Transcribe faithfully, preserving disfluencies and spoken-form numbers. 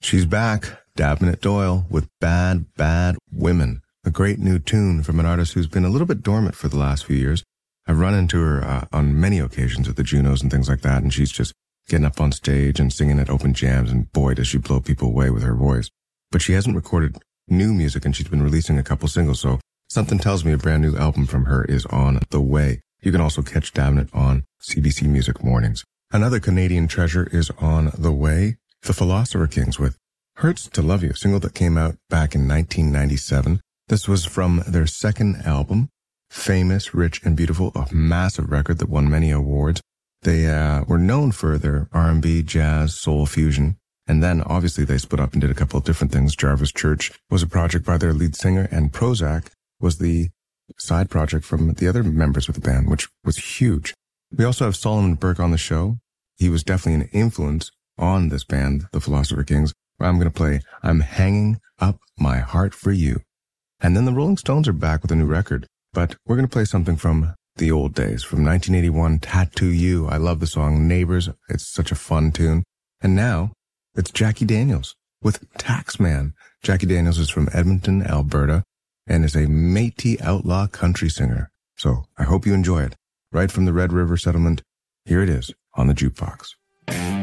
She's back, Dabnett Doyle, with Bad, Bad Women, a great new tune from an artist who's been a little bit dormant for the last few years. I've run into her uh, on many occasions at the Junos and things like that, and she's just getting up on stage and singing at open jams, and boy, does she blow people away with her voice. But she hasn't recorded new music, and she's been releasing a couple singles, so something tells me a brand new album from her is on the way. You can also catch Dabnett on C B C Music Mornings. Another Canadian treasure is on the way, the Philosopher Kings with Hurts to Love You, a single that came out back in nineteen ninety-seven. This was from their second album, Famous, Rich, and Beautiful, a massive record that won many awards. They uh, were known for their R and B, jazz, soul fusion, and then obviously they split up and did a couple of different things. Jarvis Church was a project by their lead singer, and Prozac was the side project from the other members of the band, which was huge. We also have Solomon Burke on the show. He was definitely an influence on this band, the Philosopher Kings. I'm going to play I'm Hanging Up My Heart for You. And then the Rolling Stones are back with a new record, but we're going to play something from the old days, from nineteen eighty-one, Tattoo You. I love the song Neighbors. It's such a fun tune. And now it's Jackie Daniels with Taxman. Jackie Daniels is from Edmonton, Alberta, and is a Métis outlaw country singer. So I hope you enjoy it. Right from the Red River Settlement, here it is on the Jukebox.